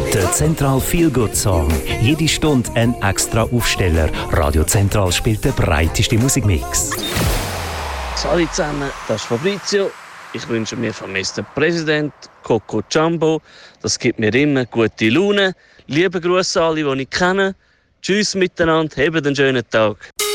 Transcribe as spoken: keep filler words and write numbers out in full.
Der Zentral Feel Good Song. Jede Stunde ein extra Aufsteller. Radio Zentral spielt den breitesten Musikmix. Hallo zusammen, das ist Fabrizio. Ich wünsche mir von Mister Präsident Coco Jumbo. Das gibt mir immer gute Laune. Liebe Grüße an alle, die ich kenne. Tschüss miteinander, habt einen schönen Tag.